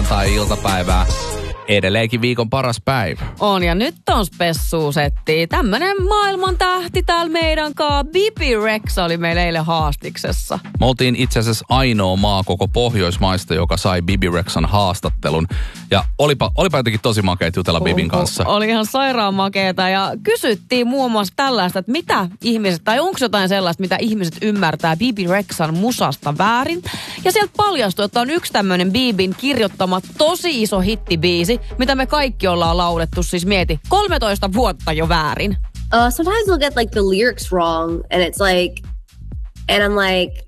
maanantai-iltapäivää. Edelleenkin viikon paras päivä. On, ja nyt on spessuusetti. Tämmönen maailman tähti täällä meidän kaa. Bibi Rexha oli meillä eilen haastiksessa. Me oltiin itse asiassa ainoa maa koko Pohjoismaista, joka sai Bibi Rexhan haastattelun. Ja olipa jotenkin tosi makeet jutella Bibin kanssa. Oli ihan sairaan makeeta ja kysyttiin muun muassa tällaista, että mitä ihmiset, tai onko jotain sellaista, mitä ihmiset ymmärtää Bibi Rexhan musasta väärin. Ja sieltä paljastui, että on yksi tämmönen Bibin kirjoittama tosi iso hittibiisi, mitä me kaikki ollaan laulettu, siis mieti, 13 vuotta jo väärin. Sometimes we'll get like the lyrics wrong and it's like, and I'm like,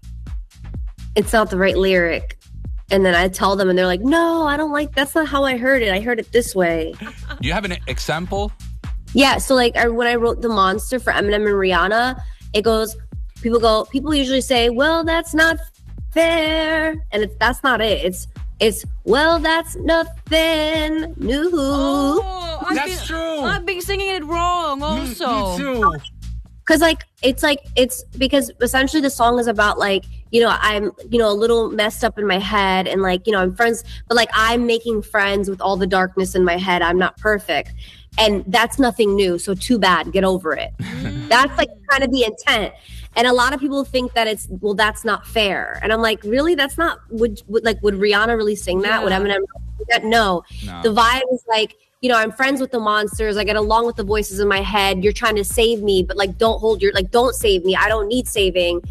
it's not the right lyric. And then I tell them and they're like, no, I don't like, that's not how I heard it. I heard it this way. Do you have an example? Yeah, so like when I wrote The Monster for Eminem and Rihanna, it goes, people usually say, well, that's not fair. And that's not it. It's well, that's nothing new. Oh, That's true. I've been singing it wrong also. Me too. Because it's because essentially the song is about like, you know, I'm, you know, a little messed up in my head and like, you know, I'm friends, but like I'm making friends with all the darkness in my head. I'm not perfect. And that's nothing new. So too bad. Get over it. That's like kind of the intent. And a lot of people think that it's, well, that's not fair. And I'm like, really? That's not, would Rihanna really sing that? Yeah. Would Eminem sing that? No. The vibe is like, you know, I'm friends with the monsters. I get along with the voices in my head. You're trying to save me, but like, don't save me. I don't need saving.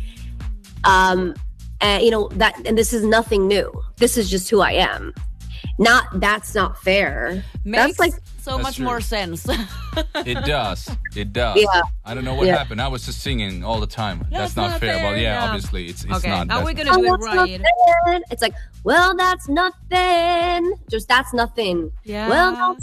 And you know, and this is nothing new. This is just who I am. That's not fair. Makes that's like so much true. more sense. It does. Yeah. I don't know what happened. I was just singing all the time. That's not fair. Well, yeah, obviously it's okay, not. now we're gonna do it that's right. nothing. It's like, well, that's nothing. Just that's nothing. Yeah. Well,